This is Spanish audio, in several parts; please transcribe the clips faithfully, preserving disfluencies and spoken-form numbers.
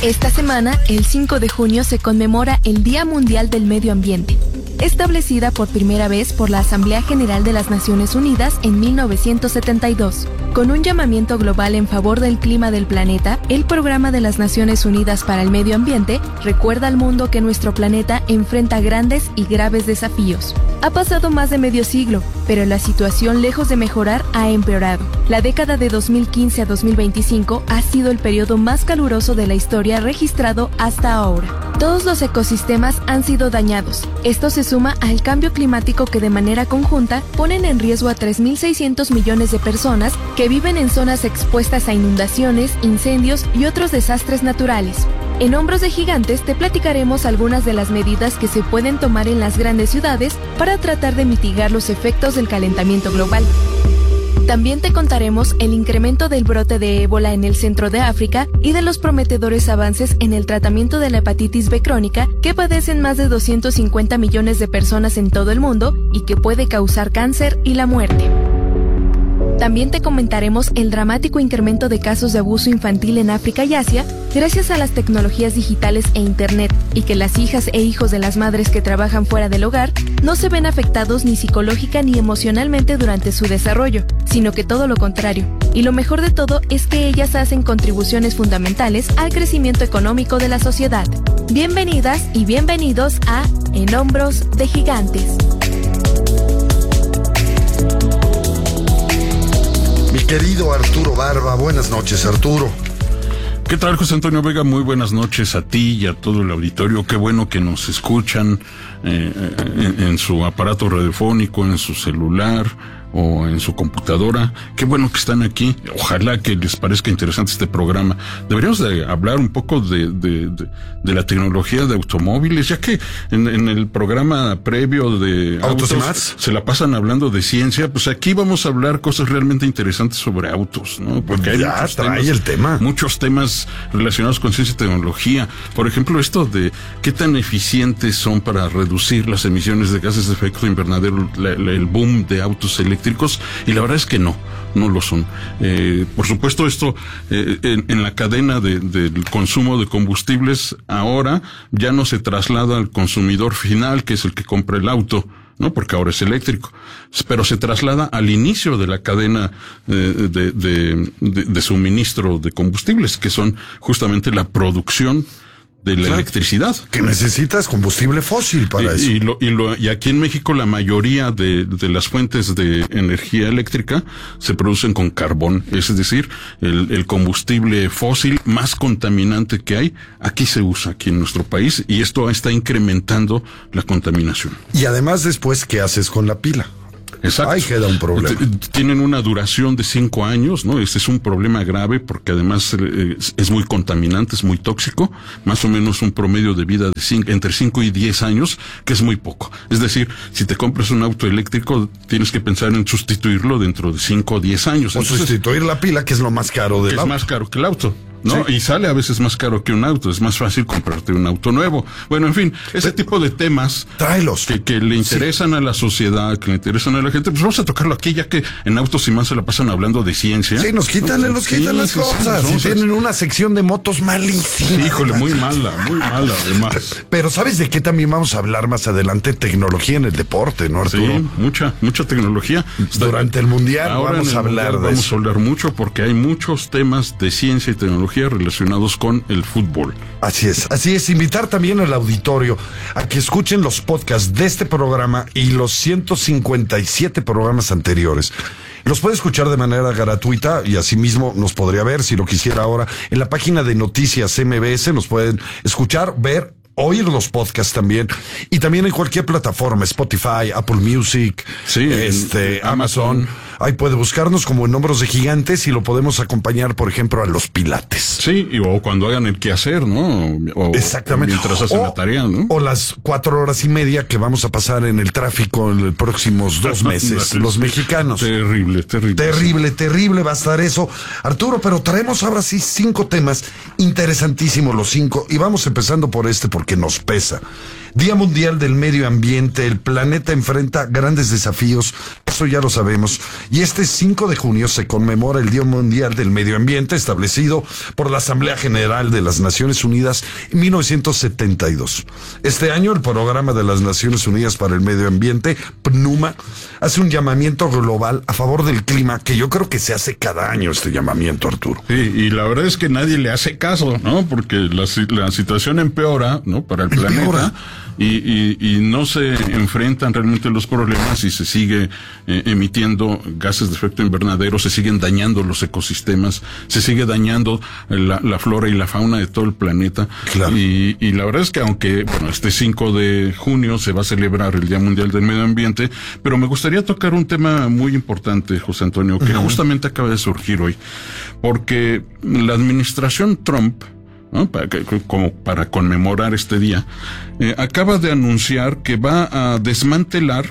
Esta semana, el cinco de junio, se conmemora el Día Mundial del Medio Ambiente, establecida por primera vez por la Asamblea General de las Naciones Unidas en mil novecientos setenta y dos. Con un llamamiento global en favor del clima del planeta, el Programa de las Naciones Unidas para el Medio Ambiente recuerda al mundo que nuestro planeta enfrenta grandes y graves desafíos. Ha pasado más de medio siglo, pero la situación, lejos de mejorar, ha empeorado. La década de dos mil quince a dos mil veinticinco ha sido el periodo más caluroso de la historia registrado hasta ahora. Todos los ecosistemas han sido dañados. Esto se suma al cambio climático que de manera conjunta ponen en riesgo a tres mil seiscientos millones de personas que viven en zonas expuestas a inundaciones, incendios y otros desastres naturales. En Hombros de Gigantes te platicaremos algunas de las medidas que se pueden tomar en las grandes ciudades para tratar de mitigar los efectos del calentamiento global. También te contaremos el incremento del brote de ébola en el centro de África y de los prometedores avances en el tratamiento de la hepatitis B crónica que padecen más de doscientos cincuenta millones de personas en todo el mundo y que puede causar cáncer y la muerte. También te comentaremos el dramático incremento de casos de abuso infantil en África y Asia gracias a las tecnologías digitales e Internet, y que las hijas e hijos de las madres que trabajan fuera del hogar no se ven afectados ni psicológica ni emocionalmente durante su desarrollo, sino que todo lo contrario. Y lo mejor de todo es que ellas hacen contribuciones fundamentales al crecimiento económico de la sociedad. Bienvenidas y bienvenidos a En Hombros de Gigantes. Mi querido Arturo Barba, buenas noches, Arturo. ¿Qué tal, José Antonio Vega? Muy buenas noches a ti y a todo el auditorio. Qué bueno que nos escuchan eh, en, en su aparato radiofónico, en su celular o en su computadora. Qué bueno que están aquí. Ojalá que les parezca interesante este programa. Deberíamos de hablar un poco de, de, de, de la tecnología de automóviles, ya que en, en el programa previo de Autos y autos más se la pasan hablando de ciencia. Pues aquí vamos a hablar cosas realmente interesantes sobre autos, ¿no? Porque hay ya muchos trae temas, el tema. muchos temas relacionados con ciencia y tecnología. Por ejemplo, esto de qué tan eficientes son para reducir las emisiones de gases de efecto invernadero, la, la, el boom de autos eléctricos. Y la verdad es que no, no lo son. Eh, por supuesto, esto eh, en, en la cadena de, del consumo de combustibles ahora ya no se traslada al consumidor final, que es el que compra el auto, ¿no? Porque ahora es eléctrico. Pero se traslada al inicio de la cadena eh, de, de, de, de suministro de combustibles, que son justamente la producción de la, o sea, electricidad. Que necesitas combustible fósil para y, eso. Y, lo, y, lo, y aquí en México la mayoría de, de las fuentes de energía eléctrica se producen con carbón. Es decir, el, el combustible fósil más contaminante que hay, aquí se usa, aquí en nuestro país, y esto está incrementando la contaminación. Y además después, ¿qué haces con la pila? Exacto. Ahí queda un problema. Tienen una duración de cinco años, ¿no? Este es un problema grave porque además eh, es muy contaminante, es muy tóxico. Más o menos un promedio de vida de cinco, entre cinco y diez años, que es muy poco. Es decir, si te compras un auto eléctrico, tienes que pensar en sustituirlo dentro de cinco o diez años. O Entonces, sustituir la pila, que es lo más caro del que auto. Es más caro que el auto, ¿no? Sí. Y sale a veces más caro que un auto. Es más fácil comprarte un auto nuevo. Bueno, en fin, ese Pero, tipo de temas tráelos. Que, que le interesan sí. a la sociedad, que le interesan a la gente, pues vamos a tocarlo aquí, ya que en Autos y Más se la pasan hablando de ciencia. Sí, nos quitan, no, nos quitan sí, las sí, cosas. Sí, y tienen una sección de motos malísima. Híjole, muy mala, muy mala además. Pero ¿sabes de qué también vamos a hablar más adelante? Tecnología en el deporte, ¿no, Arturo? Sí, mucha, mucha tecnología. Durante el Mundial Ahora vamos a hablar mundial de vamos eso. Vamos a hablar mucho porque hay muchos temas de ciencia y tecnología relacionados con el fútbol. Así es, así es, invitar también al auditorio a que escuchen los podcasts de este programa y los ciento cincuenta y siete programas anteriores. Los puede escuchar de manera gratuita y asimismo nos podría ver, si lo quisiera ahora, en la página de Noticias M B S, nos pueden escuchar, ver, oír los podcasts también, y también en cualquier plataforma, Spotify, Apple Music, sí, este, Amazon. Amazon. Ahí puede buscarnos como en Hombros de Gigantes y lo podemos acompañar, por ejemplo, a los pilates. Sí, y, o cuando hagan el quehacer, ¿no? O, Exactamente. Mientras hacen o, la tarea, ¿no? O las cuatro horas y media que vamos a pasar en el tráfico en los próximos dos meses, los mexicanos. Terrible, terrible. Terrible, sí. terrible va a estar eso. Arturo, pero traemos ahora sí cinco temas interesantísimos los cinco y vamos empezando por este porque nos pesa. Día Mundial del Medio Ambiente, el planeta enfrenta grandes desafíos, eso ya lo sabemos, y este cinco de junio se conmemora el Día Mundial del Medio Ambiente establecido por la Asamblea General de las Naciones Unidas en mil novecientos setenta y dos. Este año el Programa de las Naciones Unidas para el Medio Ambiente, P N U M A, hace un llamamiento global a favor del clima, que yo creo que se hace cada año este llamamiento, Arturo. Sí, y la verdad es que nadie le hace caso, ¿no? Porque la, la situación empeora, ¿no? Para el planeta. Empeora. Y, y, y no se enfrentan realmente los problemas y se sigue eh, emitiendo gases de efecto invernadero, se siguen dañando los ecosistemas, se sigue dañando la, la flora y la fauna de todo el planeta. Claro. Y, y la verdad es que aunque, bueno, este cinco de junio se va a celebrar el Día Mundial del Medio Ambiente, pero me gustaría tocar un tema muy importante, José Antonio, que uh-huh. justamente acaba de surgir hoy, porque la administración Trump, ¿no? Para, como para conmemorar este día, eh, acaba de anunciar que va a desmantelar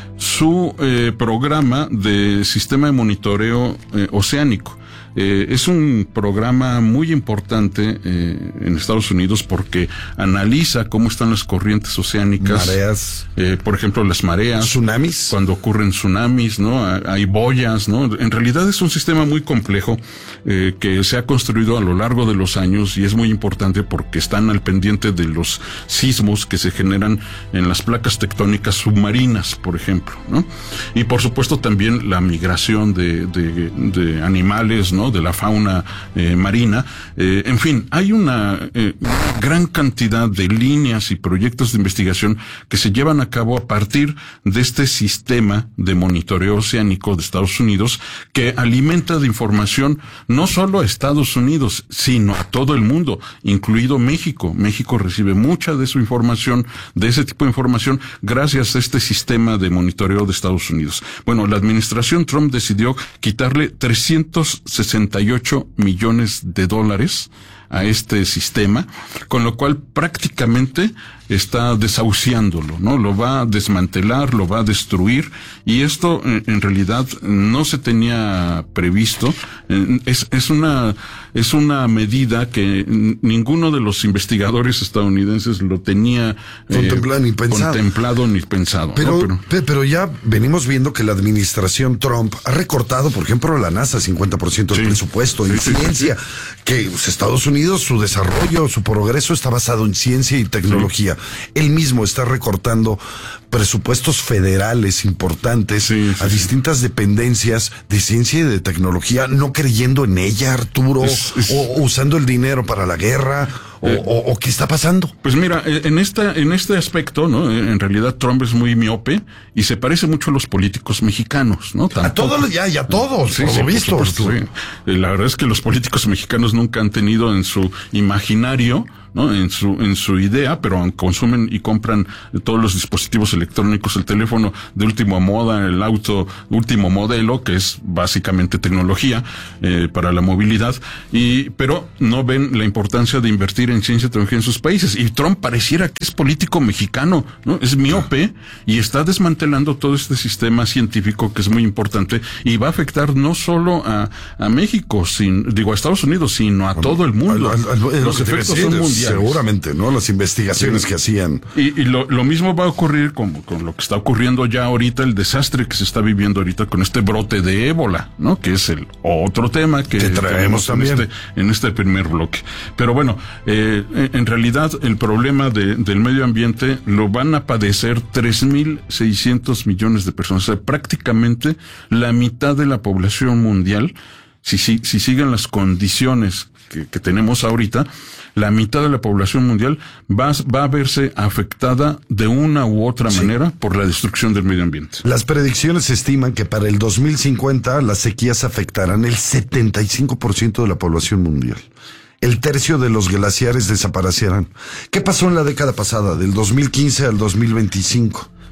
su eh, programa de sistema de monitoreo eh, oceánico. Eh, es un programa muy importante eh, en Estados Unidos porque analiza cómo están las corrientes oceánicas. Mareas. Eh, por ejemplo, las mareas. Tsunamis. Cuando ocurren tsunamis, ¿no? Hay boyas, ¿no? En realidad es un sistema muy complejo eh, que se ha construido a lo largo de los años y es muy importante porque están al pendiente de los sismos que se generan en las placas tectónicas submarinas, por ejemplo, ¿no? Y por supuesto también la migración de, de, de animales, ¿no? De la fauna eh, marina. Eh, en fin, hay una, eh, una gran cantidad de líneas y proyectos de investigación que se llevan a cabo a partir de este sistema de monitoreo oceánico de Estados Unidos que alimenta de información no solo a Estados Unidos, sino a todo el mundo, incluido México. México recibe mucha de su información, de ese tipo de información, gracias a este sistema de monitoreo de Estados Unidos. Bueno, la administración Trump decidió quitarle trescientos sesenta y ocho millones de dólares a este sistema, con lo cual prácticamente está desahuciándolo, ¿no? Lo va a desmantelar, lo va a destruir, y esto en, en realidad no se tenía previsto. Es, es una, es una medida que ninguno de los investigadores estadounidenses lo tenía contemplado, eh, ni pensado. contemplado ni pensado. Pero, ¿no? pero, pero ya venimos viendo que la administración Trump ha recortado, por ejemplo, la NASA cincuenta por ciento del sí, presupuesto en sí, ciencia, sí, sí. que pues, Estados Unidos, su desarrollo, su progreso está basado en ciencia y tecnología. Sí. Él mismo está recortando presupuestos federales importantes sí, sí, a distintas sí. dependencias de ciencia y de tecnología, no creyendo en ella, Arturo, es, es... o usando el dinero para la guerra. O, eh, o, o qué está pasando. Pues mira, en esta, en este aspecto, ¿no? En realidad Trump es muy miope y se parece mucho a los políticos mexicanos, ¿no? Tampoco, a todos ya, ya todos, sí, por sí, lo visto. Por supuesto, sí. La verdad es que los políticos mexicanos nunca han tenido en su imaginario, ¿no? En su, en su idea, pero consumen y compran todos los dispositivos electrónicos, el teléfono de última moda, el auto último modelo, que es básicamente tecnología, eh, para la movilidad, y, pero no ven la importancia de invertir en ciencia y tecnología en sus países. Y Trump pareciera que es político mexicano, ¿no? Es miope y está desmantelando todo este sistema científico que es muy importante y va a afectar no solo a, a México, sin, digo a Estados Unidos, sino a todo el mundo. Al, al, al, Los efectos son mundiales. Seguramente, ¿no? Las investigaciones sí. que hacían. Y, y lo, lo mismo va a ocurrir con, con lo que está ocurriendo ya ahorita, el desastre que se está viviendo ahorita con este brote de ébola, ¿no? Que es el otro tema que, que traemos también en este, en este primer bloque. Pero bueno, eh, en realidad el problema de, del medio ambiente lo van a padecer tres mil seiscientos millones de personas, o sea, prácticamente la mitad de la población mundial, si, si, si siguen las condiciones que, que tenemos ahorita, la mitad de la población mundial va, va a verse afectada de una u otra sí. manera por la destrucción del medio ambiente. Las predicciones estiman que para el dos mil cincuenta las sequías afectarán el setenta y cinco por ciento de la población mundial. El tercio de los glaciares desaparecerán. ¿Qué pasó en la década pasada, del dos mil quince al dos mil veinticinco?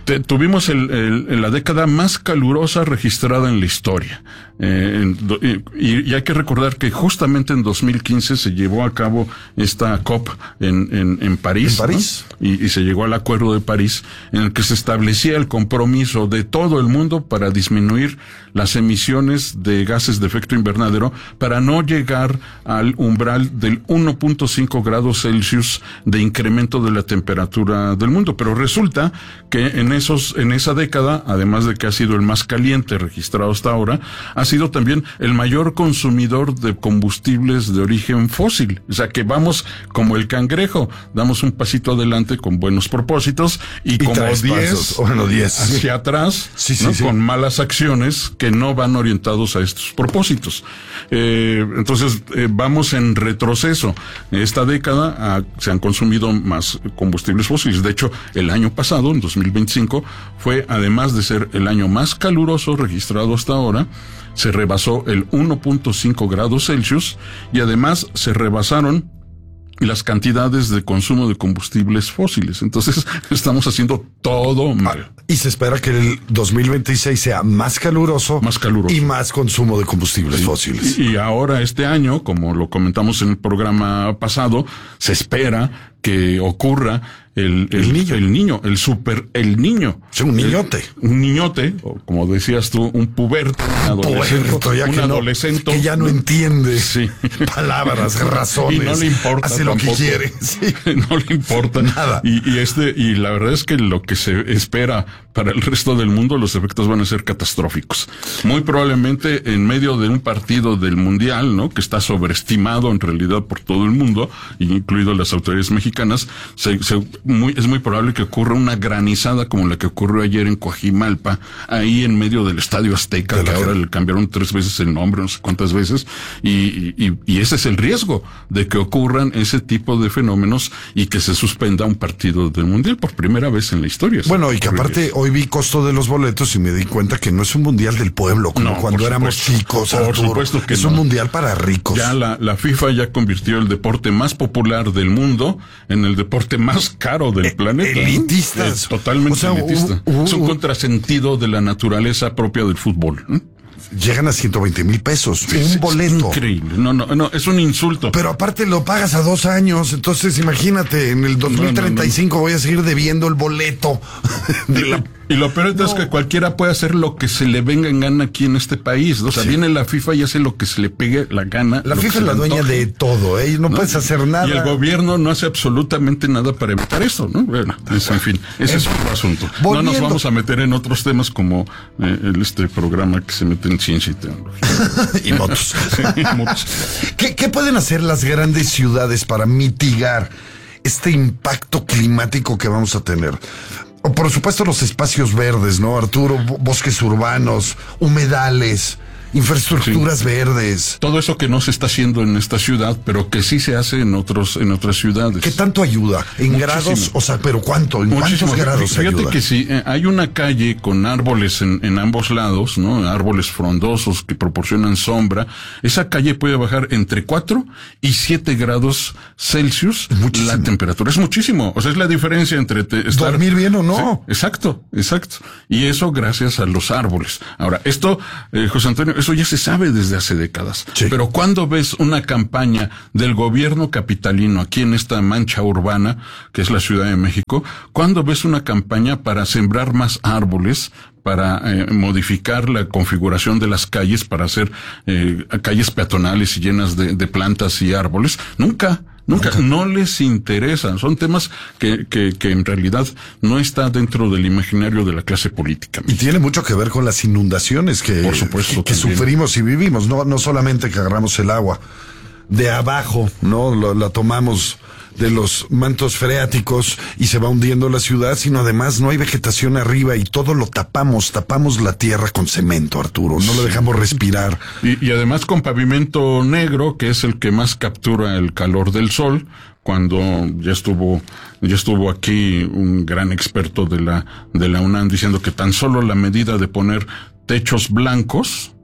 te, tuvimos el, el, la década más calurosa registrada en la historia. Eh, en, y, y hay que recordar que justamente en dos mil quince se llevó a cabo esta COP en, en, en París. ¿En París? ¿No? Y, y se llegó al Acuerdo de París, en el que se establecía el compromiso de todo el mundo para disminuir las emisiones de gases de efecto invernadero, para no llegar al umbral del uno punto cinco grados Celsius de incremento de la temperatura del mundo. Pero resulta que en esos, en esa década, además de que ha sido el más caliente registrado hasta ahora, ha sido también el mayor consumidor de combustibles de origen fósil. O sea que vamos como el cangrejo, damos un pasito adelante con buenos propósitos y, y como diez, bueno, diez hacia atrás, sí, sí, ¿no? Sí. Con malas acciones que no van orientados a estos propósitos. Eh, entonces, eh, vamos en retroceso. Esta década ah, se han consumido más combustibles fósiles. De hecho, el año pasado, en dos mil veinticinco, fue, además de ser el año más caluroso registrado hasta ahora, se rebasó el uno punto cinco grados Celsius y además se rebasaron las cantidades de consumo de combustibles fósiles. Entonces, estamos haciendo todo mal. Ah, y se espera que el dos mil veintiséis sea más caluroso, más caluroso y más consumo de combustibles sí. fósiles. Y, y ahora este año, como lo comentamos en el programa pasado, se espera que ocurra el, el, el niño, el niño, el super, el niño. Es un niñote. El, un niñote, o como decías tú, un puberto, un adolescente, puberto, ya un que adolescente. No, que ya no entiende sí. palabras, razones. Y no le importa. Hace tampoco. lo que quiere. Sí. No le importa. Nada. Y, y este, y la verdad es que lo que se espera para el resto del mundo, los efectos van a ser catastróficos. Muy probablemente en medio de un partido del Mundial, ¿no? Que está sobreestimado en realidad por todo el mundo, incluido las autoridades mexicanas, se, se, muy, es muy probable que ocurra una granizada como la que ocurrió ayer en Coajimalpa, ahí en medio del Estadio Azteca, que ahora le cambiaron tres veces el nombre, no sé cuántas veces, y, y, y ese es el riesgo de que ocurran ese tipo de fenómenos y que se suspenda un partido del Mundial por primera vez en la historia. Bueno, y que aparte hoy vi costo de los boletos y me di cuenta que no es un mundial del pueblo, como no, cuando éramos chicos, por Arturo. supuesto que es no. un mundial para ricos. Ya la, la FIFA ya convirtió el deporte más popular del mundo en el deporte más caro del eh, planeta. Elitistas. Eh, totalmente o sea, elitista. Uh, uh, es un uh, contrasentido de la naturaleza propia del fútbol. ¿eh? Llegan a ciento veinte mil pesos. Es, un boleto. Es increíble. No, no, no, es un insulto. Pero aparte lo pagas a dos años. Entonces, imagínate, en el dos mil treinta y cinco no, no, no. voy a seguir debiendo el boleto. De la... Y lo peor no. es que cualquiera puede hacer lo que se le venga en gana aquí en este país. O sea, sí. viene la FIFA y hace lo que se le pegue la gana. La FIFA es la dueña antoje. de todo, ¿eh? No, no puedes hacer nada. Y el gobierno no hace absolutamente nada para evitar eso, ¿no? Bueno, es, en fin, ese es otro asunto. Volviendo. No nos vamos a meter en otros temas como eh, el, este programa que se mete en ciencia y tecnología. y motos. y motos. ¿Qué, ¿Qué pueden hacer las grandes ciudades para mitigar este impacto climático que vamos a tener? Por supuesto los espacios verdes, ¿no, Arturo? Bosques urbanos, humedales, infraestructuras sí. verdes. Todo eso que no se está haciendo en esta ciudad, pero que sí se hace en otros, en otras ciudades. ¿Qué tanto ayuda? ¿En Muchísimo. grados? O sea, ¿pero cuánto? ¿En Muchísimo. cuántos grados Fíjate ayuda? que sí, eh, hay una calle con árboles en, en ambos lados, ¿no? Árboles frondosos que proporcionan sombra. Esa calle puede bajar entre cuatro y siete grados Celsius muchísimo. la temperatura. Es muchísimo. O sea, es la diferencia entre te, estar... ¿Dormir bien o no? Sí, exacto, exacto. Y eso gracias a los árboles. Ahora, esto, eh, José Antonio, eso ya se sabe desde hace décadas. Sí. Pero cuando ves una campaña del gobierno capitalino aquí en esta mancha urbana, que es la Ciudad de México, cuando ves una campaña para sembrar más árboles, para eh, modificar la configuración de las calles, para hacer eh, calles peatonales y llenas de, de plantas y árboles, nunca. Nunca, Nunca, no les interesa. Son temas que, que, que en realidad no está dentro del imaginario de la clase política. Y tiene mucho que ver con las inundaciones que, Por supuesto, que, que sufrimos y vivimos. No, no solamente que agarramos el agua de abajo, ¿no? Lo, la tomamos de los mantos freáticos y se va hundiendo la ciudad, sino además no hay vegetación arriba y todo lo tapamos, tapamos la tierra con cemento, Arturo, no lo dejamos respirar. Y, y además con pavimento negro, que es el que más captura el calor del sol, cuando ya estuvo, ya estuvo aquí un gran experto de la, de la UNAM diciendo que tan solo la medida de poner techos blancos,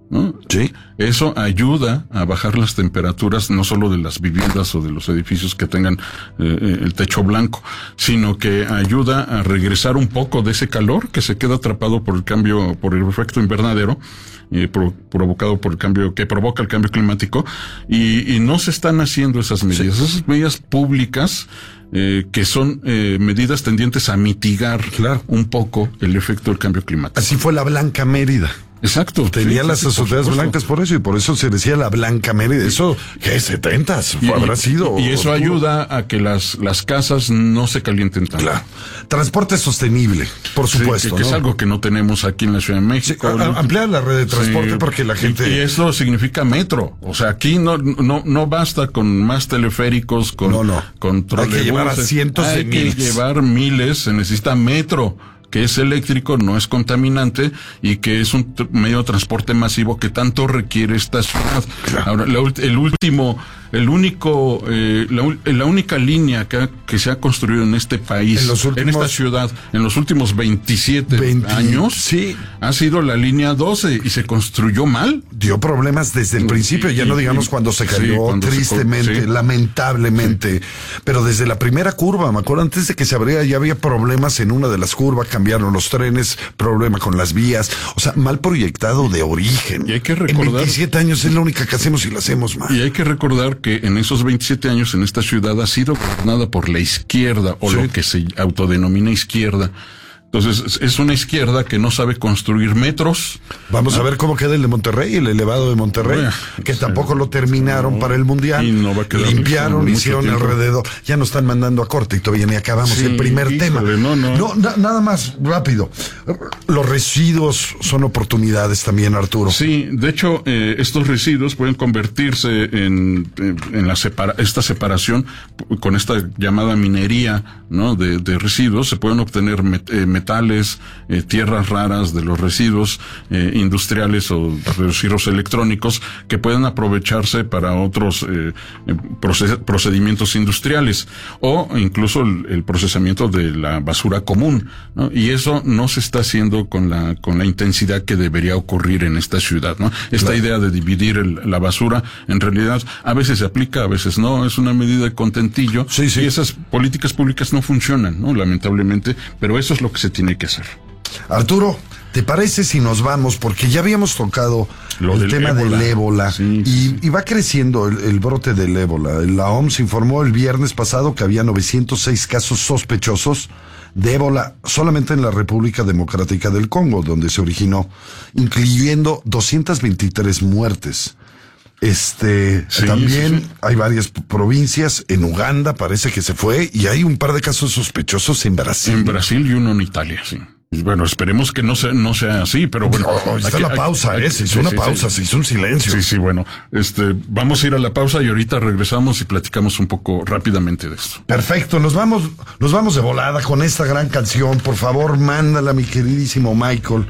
¿no? Sí. Eso ayuda a bajar las temperaturas, no solo de las viviendas o de los edificios que tengan eh, el techo blanco, sino que ayuda a regresar un poco de ese calor que se queda atrapado por el cambio, por el efecto invernadero, eh, pro, provocado por el cambio, que provoca el cambio climático, y, y no se están haciendo esas medidas, sí. esas medidas públicas, Eh, que son eh, medidas tendientes a mitigar claro. un poco el efecto del cambio climático. Así fue la Blanca Mérida. Exacto. Tenía sí, las sí, azoteas por blancas por eso, y por eso se decía la Blanca Mérida. Eso, ¿qué? ¿setentas? Y, habrá sido. Y eso oscuro. ayuda a que las, las casas no se calienten tanto. Claro. Transporte sostenible, por supuesto. Sí, que, que ¿no? es algo que no tenemos aquí en la Ciudad de México. Sí, a, ampliar la red de transporte sí, porque la gente... Y, y eso significa metro. O sea, aquí no, no, no basta con más teleféricos, con, no, no. con Hay que llevar a cientos Hay de miles. Hay que llevar miles, se necesita metro, que es eléctrico, no es contaminante y que es un t- medio de transporte masivo que tanto requiere esta ciudad. Claro. Ahora, la, el último, el único, eh, la, la única línea que, ha, que se ha construido en este país, en, los últimos, en esta ciudad, en los últimos veintisiete veinte años, sí. ha sido la línea doce y se construyó mal. Dio problemas desde el principio, y, ya no digamos y, cuando se cayó, sí, cuando tristemente, se, sí. lamentablemente, sí. pero desde la primera curva, me acuerdo, antes de que se abriera ya había problemas en una de las curvas, cambiaron los trenes, problema con las vías, o sea, mal proyectado de origen. Y hay que recordar, en veintisiete años es la única que hacemos y la hacemos mal. Y hay que recordar que en esos veintisiete años en esta ciudad ha sido gobernada por la izquierda, o sí. lo que se autodenomina izquierda. Entonces, es una izquierda que no sabe construir metros. Vamos ¿no? a ver cómo queda el de Monterrey, el elevado de Monterrey, bueno, que sí. tampoco lo terminaron no, para el Mundial. Y no va a quedar Limpiaron, mucho, hicieron mucho alrededor. Ya nos están mandando a corte y todavía ni acabamos sí, el primer híjole, tema. No, no. no na- nada más, rápido. Los residuos son oportunidades también, Arturo. Sí, de hecho, eh, estos residuos pueden convertirse en, en, en la separa- esta separación con esta llamada minería, ¿no? De, de residuos. Se pueden obtener met- eh, metales, eh, tierras raras de los residuos eh, industriales o residuos electrónicos que pueden aprovecharse para otros eh, proces- procedimientos industriales o incluso el, el procesamiento de la basura común, ¿no? Y eso no se está haciendo con la con la intensidad que debería ocurrir en esta ciudad, ¿no? Esta claro. idea de dividir el, la basura, en realidad a veces se aplica, a veces no, es una medida de contentillo sí, sí. y esas políticas públicas no funcionan, ¿no? Lamentablemente, pero eso es lo que se tiene que hacer. Arturo, ¿te parece si nos vamos? Porque ya habíamos tocado Lo el del tema ébola. del ébola sí, y, sí. y va creciendo el, el brote del ébola. La O M S informó el viernes pasado que había novecientos seis casos sospechosos de ébola solamente en la República Democrática del Congo, donde se originó, incluyendo doscientas veintitrés muertes. Este, sí, también sí, sí. hay varias provincias, en Uganda parece que se fue, y hay un par de casos sospechosos en Brasil. En Brasil y uno en Italia, sí. Bueno, esperemos que no sea, no sea así, pero bueno. No, está aquí, la pausa, aquí, eh, se hizo sí, una sí, pausa, sí. se hizo un silencio. Sí, sí, bueno, este, vamos a ir a la pausa y ahorita regresamos y platicamos un poco rápidamente de esto. Perfecto, nos vamos, nos vamos de volada con esta gran canción, por favor, mándala, mi queridísimo Michael.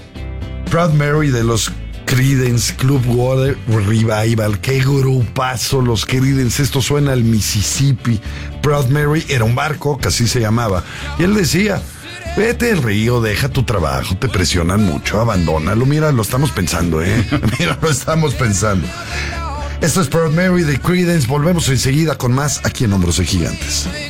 Proud Mary de los Creedence Clearwater Revival, qué grupazo los Creedence, esto suena al Mississippi. Proud Mary era un barco, que así se llamaba, y él decía, vete al río, deja tu trabajo, te presionan mucho, abandónalo, mira, lo estamos pensando, eh, mira, lo estamos pensando. Esto es Proud Mary de Creedence, volvemos enseguida con más aquí en Hombros de Gigantes.